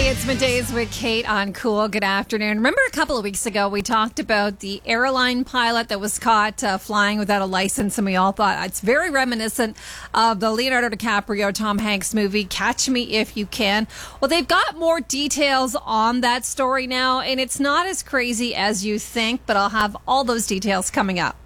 Hey, it's Middays with Kate on Cool. Good afternoon. Remember a couple of weeks ago we talked about the airline pilot that was caught flying without a license, and we all thought it's very reminiscent of the Leonardo DiCaprio, Tom Hanks movie, Catch Me If You Can. Well, they've got more details on that story now, and it's not as crazy as you think, but I'll have all those details coming up.